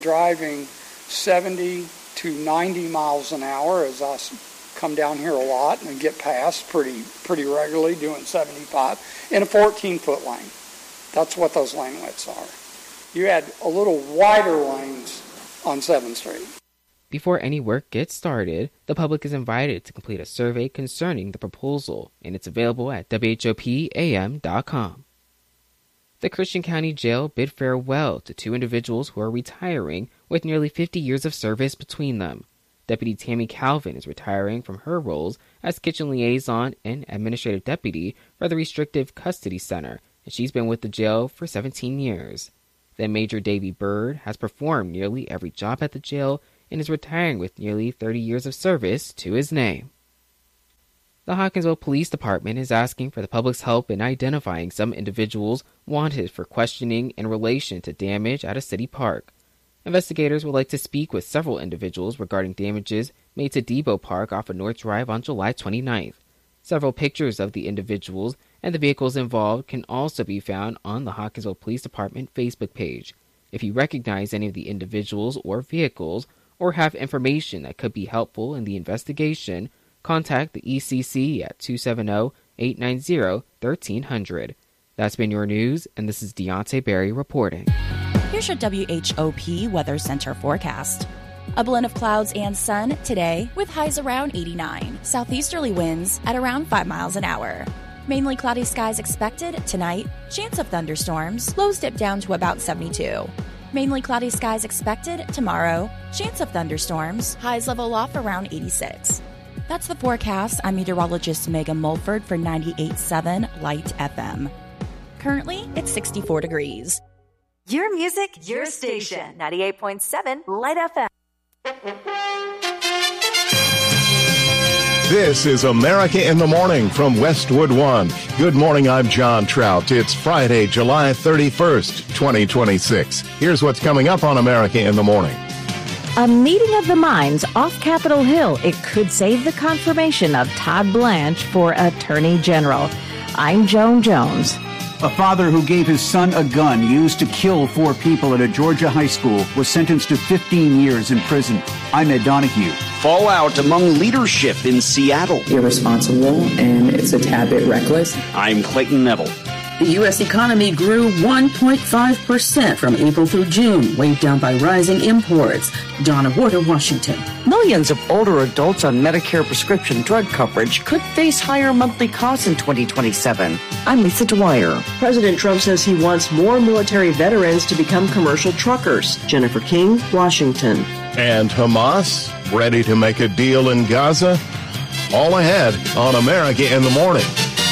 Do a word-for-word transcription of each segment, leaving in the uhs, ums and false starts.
Driving seventy to ninety miles an hour as I come down here a lot and get past pretty pretty regularly, doing seventy-five in a fourteen-foot lane. That's what those lane widths are. You had a little wider lanes on seventh Street. Before any work gets started, the public is invited to complete a survey concerning the proposal, and it's available at W H O P A M dot com. The Christian County Jail bid farewell to two individuals who are retiring with nearly fifty years of service between them. Deputy Tammy Calvin is retiring from her roles as kitchen liaison and administrative deputy for the Restrictive Custody Center, and she's been with the jail for seventeen years. Then Major Davy Bird has performed nearly every job at the jail and is retiring with nearly thirty years of service to his name. The Hawkinsville Police Department is asking for the public's help in identifying some individuals wanted for questioning in relation to damage at a city park. Investigators would like to speak with several individuals regarding damages made to Depot Park off of North Drive on July twenty-ninth. Several pictures of the individuals and the vehicles involved can also be found on the Hawkinsville Police Department Facebook page. If you recognize any of the individuals or vehicles or have information that could be helpful in the investigation, contact the E C C at two seven zero, eight nine zero, one three zero zero. That's been your news, and this is Deontay Berry reporting. Here's your W H O P Weather Center forecast. A blend of clouds and sun today with highs around eighty-nine. Southeasterly winds at around five miles an hour. Mainly cloudy skies expected tonight. Chance of thunderstorms. Lows dip down to about seventy-two. Mainly cloudy skies expected tomorrow. Chance of thunderstorms. Highs level off around eighty-six. That's the forecast. I'm meteorologist Megan Mulford for ninety-eight point seven Light F M. Currently, it's sixty-four degrees. Your music, your station. ninety-eight point seven Light F M. This is America in the Morning from Westwood One. Good morning, I'm John Trout. It's Friday, July thirty-first, twenty twenty-six. Here's what's coming up on America in the Morning. A meeting of the minds off Capitol Hill. It could save the confirmation of Todd Blanche for Attorney General. I'm Joan Jones. A father who gave his son a gun used to kill four people at a Georgia high school was sentenced to fifteen years in prison. I'm Ed Donahue. Fallout among leadership in Seattle. Irresponsible, and it's a tad bit reckless. I'm Clayton Neville. The U S economy grew one point five percent from April through June, weighed down by rising imports. Donna Warder, Washington. Millions of older adults on Medicare prescription drug coverage could face higher monthly costs in twenty twenty-seven. I'm Lisa Dwyer. President Trump says he wants more military veterans to become commercial truckers. Jennifer King, Washington. And Hamas, ready to make a deal in Gaza? All ahead on America in the Morning.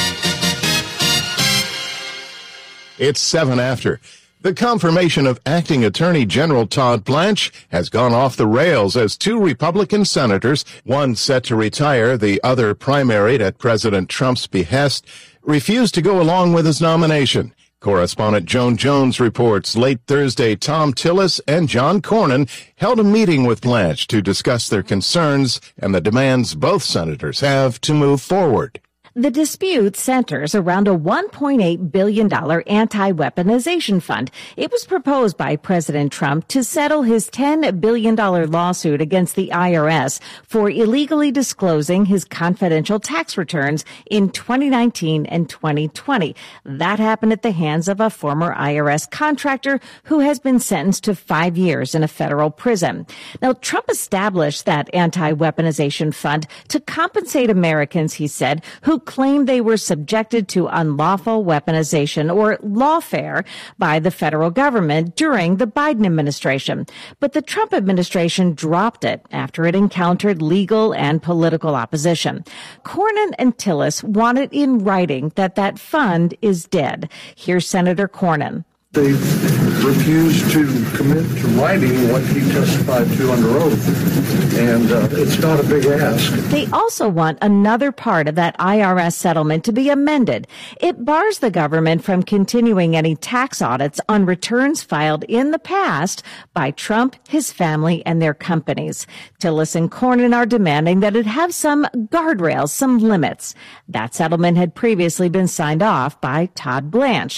It's seven after. The confirmation of acting Attorney General Todd Blanche has gone off the rails as two Republican senators, one set to retire, the other primaried at President Trump's behest, refused to go along with his nomination. Correspondent Joan Jones reports late Thursday Tom Tillis and John Cornyn held a meeting with Blanche to discuss their concerns and the demands both senators have to move forward. The dispute centers around a one point eight billion dollars anti-weaponization fund. It was proposed by President Trump to settle his ten billion dollars lawsuit against the I R S for illegally disclosing his confidential tax returns in twenty nineteen and twenty twenty. That happened at the hands of a former I R S contractor who has been sentenced to five years in a federal prison. Now, Trump established that anti-weaponization fund to compensate Americans, he said, who claimed they were subjected to unlawful weaponization or lawfare by the federal government during the Biden administration. But the Trump administration dropped it after it encountered legal and political opposition. Cornyn and Tillis wanted in writing that that fund is dead. Here's Senator Cornyn. They refused to commit to writing what he testified to under oath, and uh, it's not a big ask. They also want another part of that I R S settlement to be amended. It bars the government from continuing any tax audits on returns filed in the past by Trump, his family, and their companies. Tillis and Cornyn are demanding that it have some guardrails, some limits. That settlement had previously been signed off by Todd Blanche.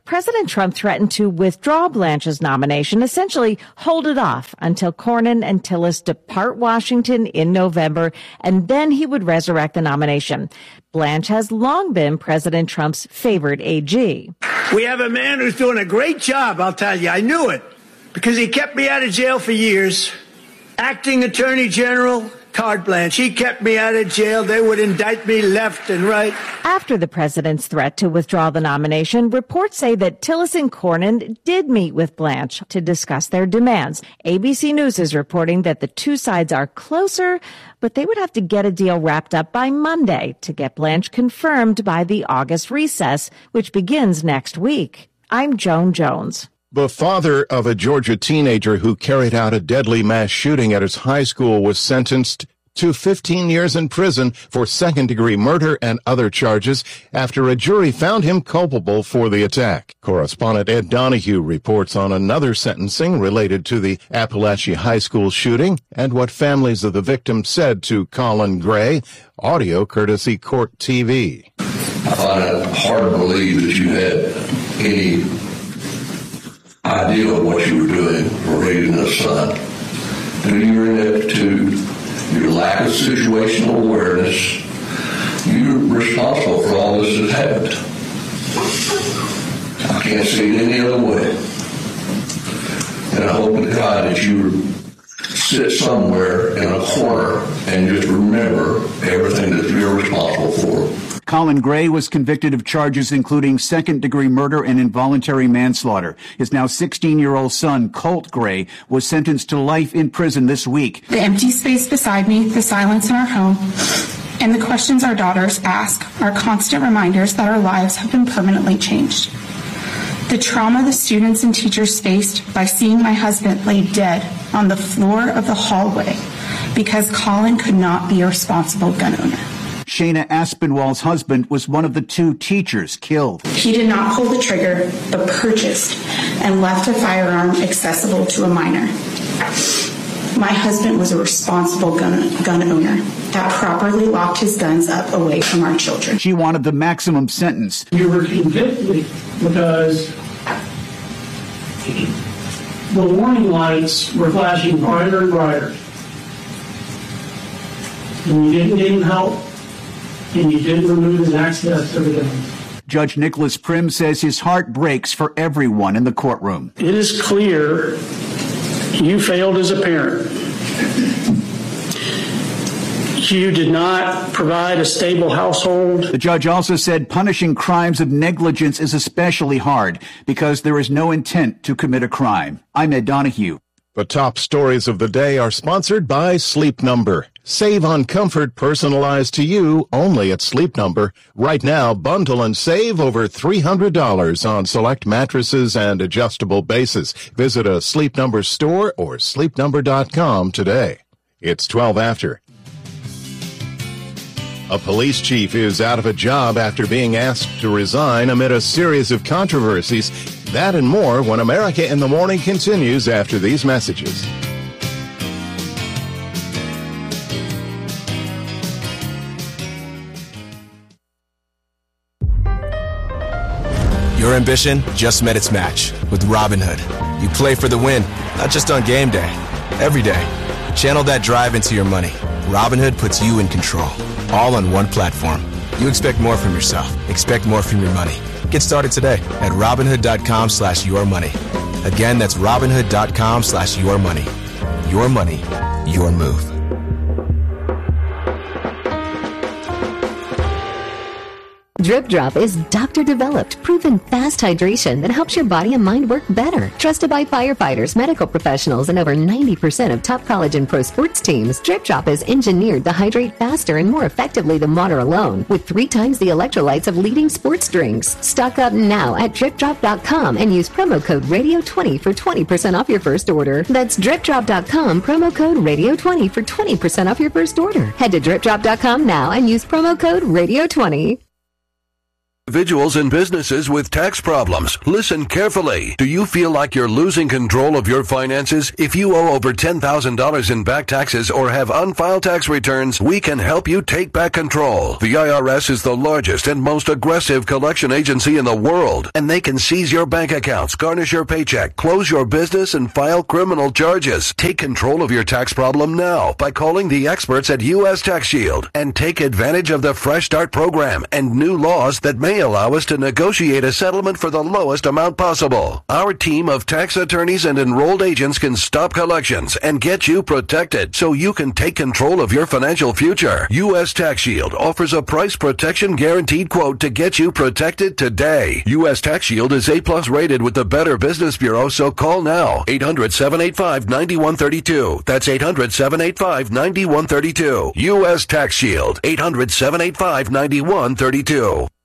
President Trump threatened to withdraw Blanche's nomination, essentially hold it off until Cornyn and Tillis depart Washington in November, and then he would resurrect the nomination. Blanche has long been President Trump's favorite A G. We have a man who's doing a great job, I'll tell you. I knew it because he kept me out of jail for years. Acting Attorney General Todd Blanche. He kept me out of jail. They would indict me left and right. After the president's threat to withdraw the nomination, reports say that Tillis and Cornyn did meet with Blanche to discuss their demands. A B C News is reporting that the two sides are closer, but they would have to get a deal wrapped up by Monday to get Blanche confirmed by the August recess, which begins next week. I'm Joan Jones. The father of a Georgia teenager who carried out a deadly mass shooting at his high school was sentenced to fifteen years in prison for second-degree murder and other charges after a jury found him culpable for the attack. Correspondent Ed Donahue reports on another sentencing related to the Appalachia High School shooting and what families of the victim said to Colin Gray, audio courtesy Court T V. I find it hard to believe that you had any idea of what you were doing for raising a son. Due to your ineptitude, your lack of situational awareness, you're responsible for all this that happened. I can't see it any other way. And I hope to God that you sit somewhere in a corner and just remember everything that you're responsible for. Colin Gray was convicted of charges including second-degree murder and involuntary manslaughter. His now sixteen-year-old son, Colt Gray, was sentenced to life in prison this week. The empty space beside me, the silence in our home, and the questions our daughters ask are constant reminders that our lives have been permanently changed. The trauma the students and teachers faced by seeing my husband lay dead on the floor of the hallway because Colin could not be a responsible gun owner. Shayna Aspinwall's husband was one of the two teachers killed. He did not pull the trigger, but purchased and left a firearm accessible to a minor. My husband was a responsible gun, gun owner that properly locked his guns up away from our children. She wanted the maximum sentence. You were convicted because the warning lights were flashing brighter and brighter. And you didn't get him help, and you didn't remove his access to the gun. Judge Nicholas Prim says his heart breaks for everyone in the courtroom. It is clear you failed as a parent. You did not provide a stable household. The judge also said punishing crimes of negligence is especially hard because there is no intent to commit a crime. I'm Ed Donahue. The top stories of the day are sponsored by Sleep Number. Save on comfort personalized to you only at Sleep Number. Right now, bundle and save over three hundred dollars on select mattresses and adjustable bases. Visit a Sleep Number store or sleep number dot com today. It's twelve after. A police chief is out of a job after being asked to resign amid a series of controversies. That and more when America in the Morning continues after these messages. Your ambition just met its match with Robinhood. You play for the win, not just on game day, every day. Channel that drive into your money. Robinhood puts you in control, all on one platform. You expect more from yourself. Expect more from your money. Get started today at Robinhood.com slash your money. Again, that's Robinhood.com slash your money. Your money, your move. Drip Drop is doctor-developed, proven fast hydration that helps your body and mind work better. Trusted by firefighters, medical professionals, and over ninety percent of top college and pro sports teams, Drip Drop is engineered to hydrate faster and more effectively than water alone, with three times the electrolytes of leading sports drinks. Stock up now at drip drop dot com and use promo code radio twenty for twenty percent off your first order. That's drip drop dot com, promo code radio twenty for twenty percent off your first order. Head to drip drop dot com now and use promo code radio twenty. Individuals and businesses with tax problems, listen carefully. Do you feel like you're losing control of your finances? If you owe over ten thousand dollars in back taxes or have unfiled tax returns, we can help you take back control. The I R S is the largest and most aggressive collection agency in the world, and they can seize your bank accounts, garnish your paycheck, close your business, and file criminal charges. Take control of your tax problem now by calling the experts at U S Tax Shield and take advantage of the Fresh Start program and new laws that may allow us to negotiate a settlement for the lowest amount possible. Our team of tax attorneys and enrolled agents can stop collections and get you protected so you can take control of your financial future. U S Tax Shield offers a price protection guaranteed quote to get you protected today. U S Tax Shield is A plus rated with the Better Business Bureau, so call now. eight hundred, seven eight five, nine one three two. That's eight hundred, seven eight five, nine one three two. U S Tax Shield. eight hundred, seven eight five, nine one three two.